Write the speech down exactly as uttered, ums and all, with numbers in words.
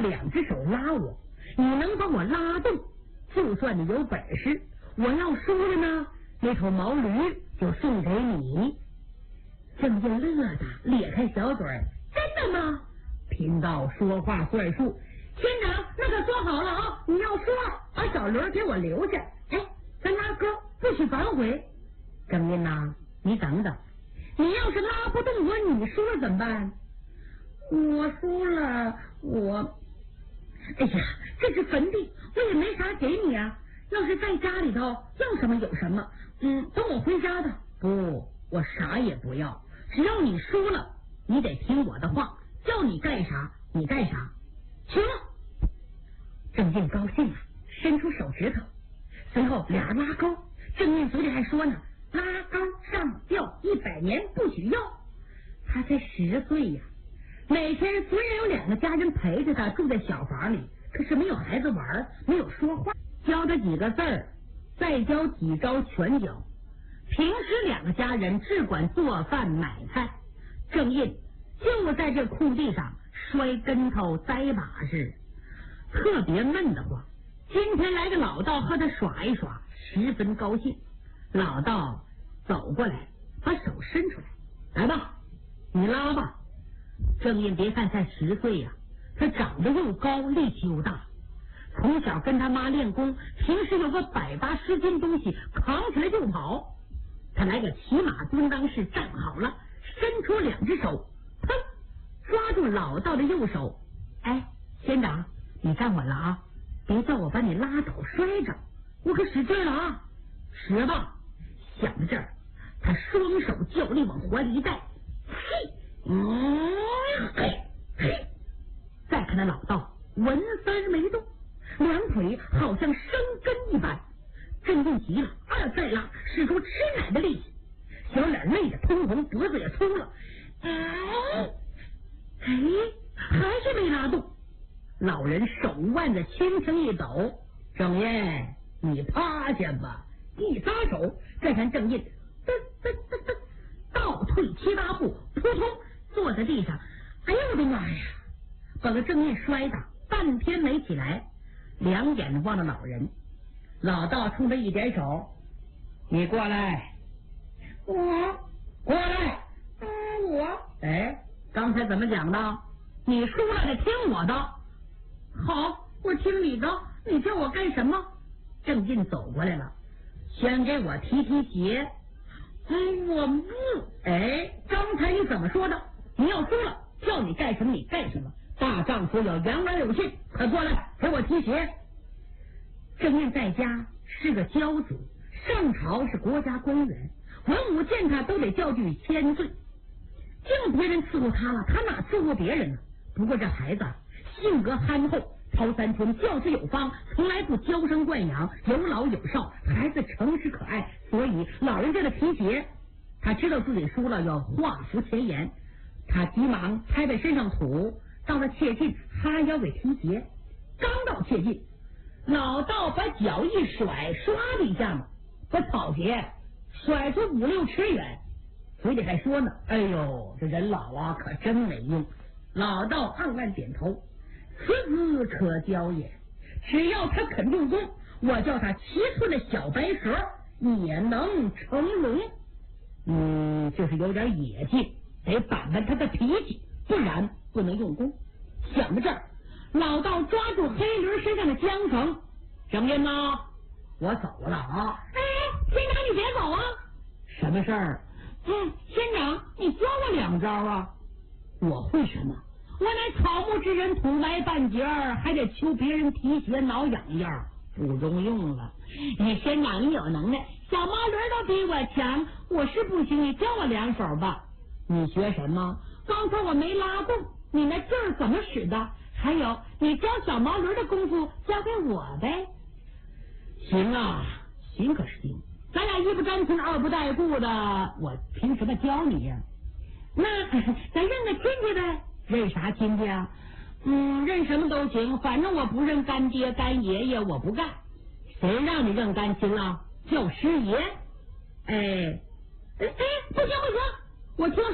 两只手拉我，你能把我拉动，就算你有本事。我要输了呢，那头毛驴就送给你。郑印乐的咧开小嘴，真的吗？贫道说话算数。县长，那可说好了啊，你要说把小驴给我留下，哎，咱拉钩，不许反悔。郑印呐，你等等，你要是拉不动我，你输了怎么办？我输了，我，哎呀，这是坟地，我也没啥给你啊。要是在家里头，要什么有什么，嗯，等我回家的。不，我啥也不要，只要你输了，你得听我的话，叫你干啥你干啥。行了，郑印高兴了，伸出手指头，随后俩人拉钩。郑印嘴里还说呢，拉钩上吊一百年不许要。他才十岁呀，每天虽然有两个家人陪着他住在小房里，可是没有孩子玩，没有说话，教他几个字儿，再教几招拳脚。平时两个家人只管做饭买菜，郑印就在这空地上摔跟头栽把式，特别闷得慌。今天来个老道和他耍一耍，十分高兴。老道走过来，把手伸出来，来吧，你拉吧。郑印别看才十岁呀、啊，他长得又高，力气又大，从小跟他妈练功，平时有个百八十斤东西扛起来就跑。他来个骑马蹲裆式，站好了，伸出两只手，砰，抓住老道的右手。哎，县长，你站稳了啊，别叫我把你拉倒摔着，我可使劲了啊！使吧。想到这儿，他双手较力往怀里一带，嘿，嗯，嘿，嘿。再看那老道纹丝没动，两腿好像生根一般。郑印急了，二再拉，使出吃奶的力气，小脸累得通红，脖子也粗了。嗯，哎，还是没拉动。老人手腕子轻轻一抖，郑印，你趴下吧。一撒手，再看郑印，噔噔噔噔，倒退七八步，扑通坐在地上。哎呦我的妈呀！把个郑印摔倒，半天没起来，两眼望着老人。老道冲他一点手，你过来。我过来。嗯，我哎，刚才怎么讲的？你输了得听我的。好，我听你的。你叫我干什么？郑印走过来了，先给我提提鞋。嗯，我不。哎，刚才你怎么说的？你要输了，叫你干什么你干什么。大丈夫要言而有信，快过来给我提鞋。郑印在家是个骄子，上朝是国家官员，文武见他都得叫句千岁。净别人伺候他了，他哪伺候别人呢？不过这孩子性格憨厚，陶三春教子有方，从来不娇生惯养，有老有少，孩子诚实可爱，所以老人家的提鞋，他知道自己输了要画符前言，他急忙拍在身上土，到了切近，哈腰给提鞋。刚到切近，老道把脚一甩，唰的一下子把草鞋甩出五六尺远，嘴里还说呢，哎呦，这人老啊可真没用。老道暗暗点头，此子可教也，只要他肯用功，我叫他七寸的小白蛇也能成龙。嗯，就是有点野劲，得板板他的脾气，不然不能用功。想到这儿，老道抓住黑驴身上的缰绳，郑印呐，我走了啊！哎，县长你别走啊！什么事儿？嗯，县长你教我两招啊！我会什么？我乃草木之人，土埋半截儿，还得求别人提鞋挠痒痒，不中用了。你县长你有能耐，小毛驴都比我强，我是不行，你教我两手吧。你学什么？刚才我没拉动，你那劲儿怎么使的？还有，你教小毛驴的功夫交给我呗。行啊，行可是行，咱俩一不沾亲二不带故的，我凭什么教你呀？那咱认个亲戚呗。认啥亲戚啊？嗯，认什么都行，反正我不认干爹干爷爷，我不干。谁让你认干亲了？叫师爷。哎哎哎，不行不行，我听